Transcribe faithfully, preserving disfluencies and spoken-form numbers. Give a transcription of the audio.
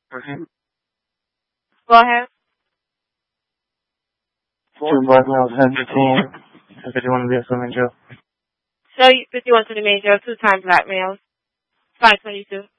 Mm-hmm. Go ahead. Two black males, fifteen. fifty-one to be a swimming jail. So, fifty-one to the main jail, two-time black males. five twenty-two.